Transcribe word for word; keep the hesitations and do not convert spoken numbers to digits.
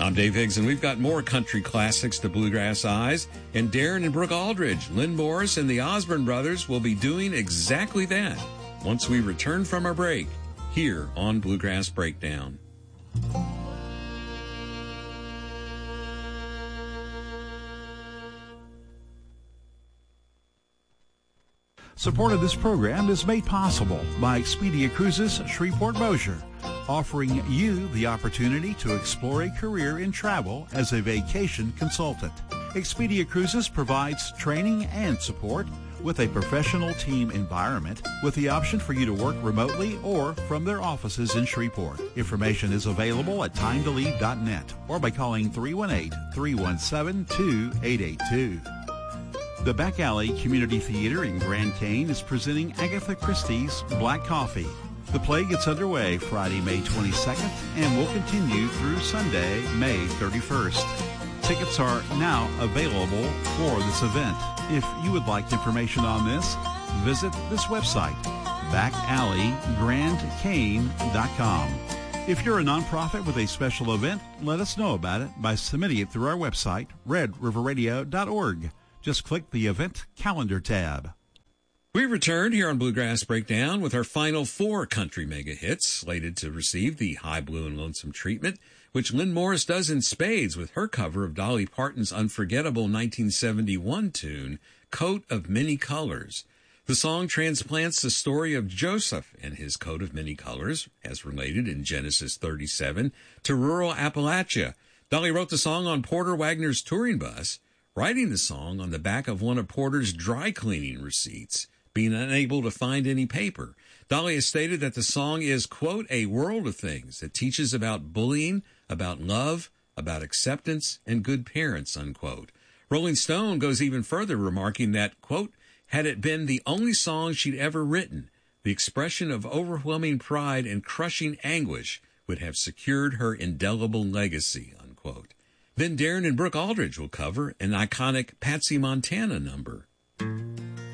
I'm Dave Higgs, and we've got more country classics to Bluegrass Eyes. And Darren and Brooke Aldridge, Lynn Morris, and the Osborne Brothers will be doing exactly that once we return from our break here on Bluegrass Breakdown. Support of this program is made possible by Expedia Cruises Shreveport Bossier, offering you the opportunity to explore a career in travel as a vacation consultant. Expedia Cruises provides training and support with a professional team environment with the option for you to work remotely or from their offices in Shreveport. Information is available at time to leave dot net or by calling three one eight, three one seven, two eight eight two. The Back Alley Community Theater in Grand Cane is presenting Agatha Christie's Black Coffee. The play gets underway Friday, May twenty-second, and will continue through Sunday, May thirty-first. Tickets are now available for this event. If you would like information on this, visit this website, back alley grand cane dot com. If you're a nonprofit with a special event, let us know about it by submitting it through our website, red river radio dot org. Just click the Event Calendar tab. We return here on Bluegrass Breakdown with our final four country mega hits slated to receive the High Blue and Lonesome treatment, which Lynn Morris does in spades with her cover of Dolly Parton's unforgettable nineteen seventy-one tune, Coat of Many Colors. The song transplants the story of Joseph and his coat of many colors, as related in Genesis thirty-seven, to rural Appalachia. Dolly wrote the song on Porter Wagner's touring bus, writing the song on the back of one of Porter's dry cleaning receipts, being unable to find any paper. Dolly has stated that the song is, quote, a world of things that teaches about bullying, about love, about acceptance, and good parents, unquote. Rolling Stone goes even further, remarking that, quote, had it been the only song she'd ever written, the expression of overwhelming pride and crushing anguish would have secured her indelible legacy, unquote. Then Darren and Brooke Aldridge will cover an iconic Patsy Montana number,